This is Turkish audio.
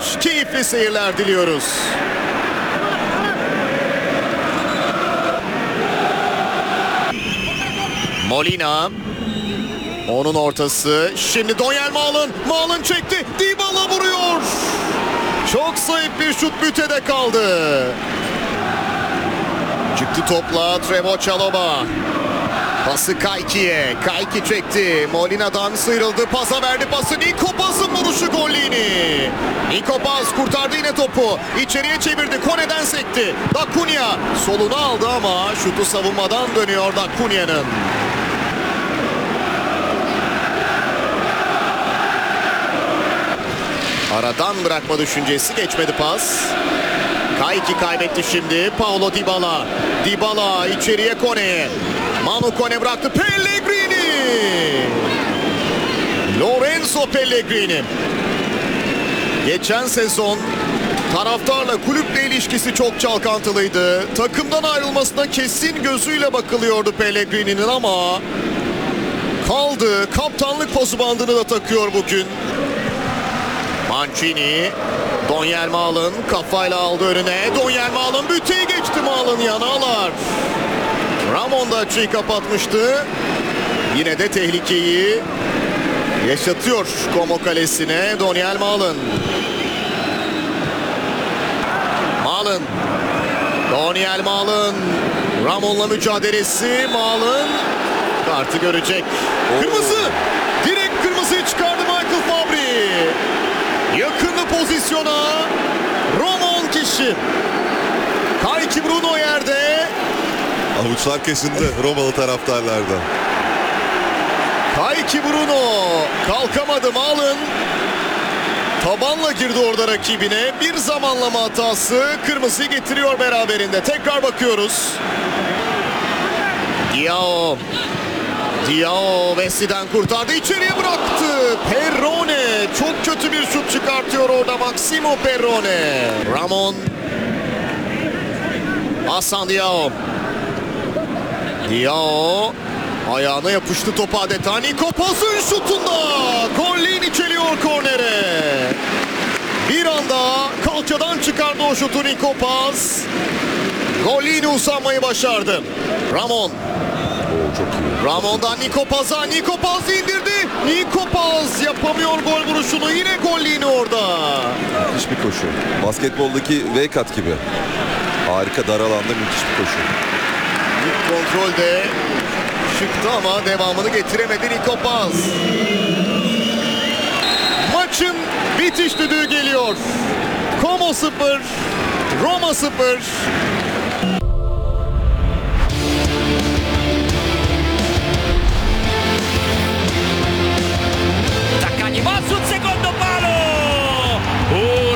maç. Keyifli seyirler diliyoruz. Molina. Onun ortası. Şimdi Donyell Malen. Malen çekti. Dybala vuruyor. Çok zayıf bir şut bütede kaldı. Çıktı topla Trevoh Chalobah. Pası Kayki'ye. Kayki çekti. Molina'dan sıyrıldı. Pasa verdi pası. Nico Paz'ın vuruşu Gollini. Nico Paz kurtardı yine topu. İçeriye çevirdi. Kone'den sekti. Da Cunha solunu aldı ama şutu savunmadan dönüyor Da Cunha'nın. Aradan bırakma düşüncesi, geçmedi pas. Kayki kaybetti şimdi. Paulo Dybala. Dybala içeriye Kone'ye. Manu Kone bıraktı. Pellegrini. Lorenzo Pellegrini. Geçen sezon taraftarla kulüple ilişkisi çok çalkantılıydı. Takımdan ayrılmasına kesin gözüyle bakılıyordu Pellegrini'nin ama kaldı. Kaptanlık pozu bandını da takıyor bugün. Mancini. Donyell Malen kafayla aldı önüne. Donyell Malen büteyi geçti. Malen yanağlar. Ramon da açıyı kapatmıştı. Yine de tehlikeyi yaşatıyor Como kalesine Donyell Malen. Malen. Donyell Malen. Ramon'la mücadelesi. Malen kartı görecek. Kırmızı. Direkt kırmızıyı çıkardı Michael Fabri. Yakınlı pozisyona. Ramon kişi. Kayki Bruno yerde. Avuçlar kesildi Romalı taraftarlardan. Kayki Bruno kalkamadı. Malen tabanla girdi orada rakibine. Bir zamanlama hatası kırmızıyı getiriyor beraberinde. Tekrar bakıyoruz. Diao. Diao Messi'den kurtardı. İçeriye bıraktı. Perrone. Çok kötü bir şut çıkartıyor orada Maximo Perrone. Ramon. Hasan Diao. Diao. Ayağına yapıştı topu adeta. Nico Paz'ın şutunda. Gollini çeliyor kornere. Bir anda kalçadan çıkardı o şutu Nico Paz. Gollini uzanmayı başardı. Ramon. Çok iyi. Ramon'dan Nico Paz'a. Nico Paz indirdi. Nico Paz yapamıyor gol vuruşunu. Yine Gollini orada. Müthiş bir koşu. Basketboldaki V-cut gibi. Harika, dar alanda müthiş bir koşu. İlk kontrolde çıktı ama devamını getiremedi Nico Paz. Maçın bitiş düdüğü geliyor. Como 0, Roma 0.